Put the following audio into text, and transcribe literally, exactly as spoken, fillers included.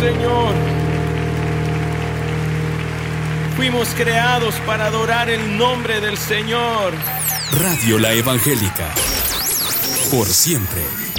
Señor. Fuimos creados para adorar el nombre del Señor. Radio La Evangélica. Por siempre.